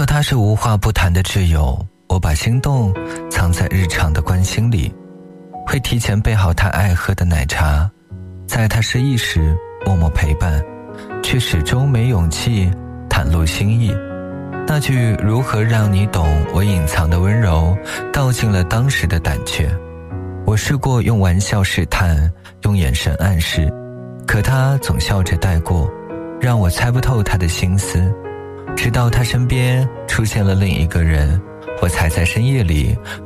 和他是无话不谈的挚友，我把心动藏在日常的关心里，会提前备好他爱喝的奶茶，在他失意时默默陪伴，却始终没勇气袒露心意。那句如何让你懂我隐藏的温柔，道尽了当时的胆怯。我试过用玩笑试探，用眼神暗示，可他总笑着带过，让我猜不透他的心思。直到他身边出现了另一个人，我才在深夜里